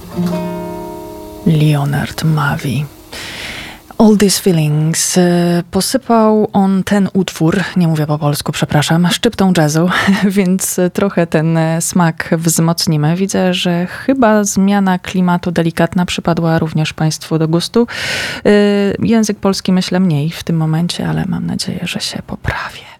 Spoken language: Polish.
Leonard Mavi. All These Feelings. Posypał on ten utwór, nie mówię po polsku, przepraszam, szczyptą jazzu, więc trochę ten smak wzmocnimy. Widzę, że chyba zmiana klimatu delikatna przypadła również Państwu do gustu. Język polski myślę mniej w tym momencie, ale mam nadzieję, że się poprawię.